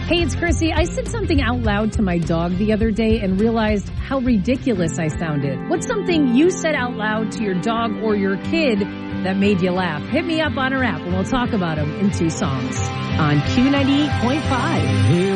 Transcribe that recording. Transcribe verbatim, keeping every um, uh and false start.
Hey, it's Chrissy. I said something out loud to my dog the other day and realized how ridiculous I sounded. What's something you said out loud to your dog or your kid that made you laugh? Hit me up on our app and we'll talk about them in two songs on Q ninety-eight point five.